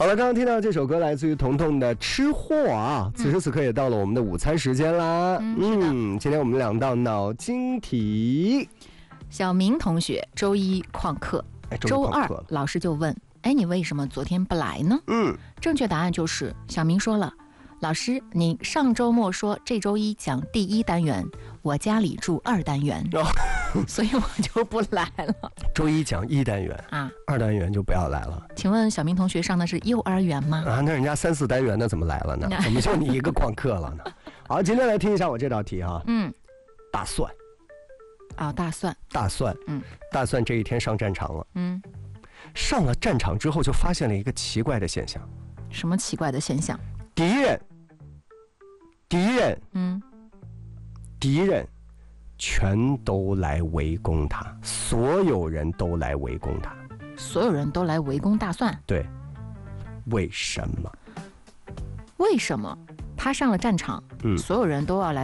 好了，刚刚听到这首歌来自于彤彤的《吃货》啊，此时此刻也到了我们的午餐时间啦。今天我们2道脑筋题。 小明同学周一旷课，周二老师就问：你为什么昨天不来呢？正确答案就是小明说了：老师，你上周末说这周一讲第1单元，我家里住2单元，所以我就不来了。 周一讲1单元啊，2单元就不要来了。 请问小明同学上的是幼儿园吗？ 啊，那人家3、4单元的怎么来了呢？怎么就你一个旷课了呢？好，今天来听一下我这道题哈。大蒜。大蒜。大蒜这一天上战场了。上了战场之后，就发现了一个奇怪的现象。 什么奇怪的现象？ 敌人全都来围攻他，所有人都来围攻他。 所有人都来围攻大蒜？ 对。为什么？ 为什么他上了战场，所有人都要来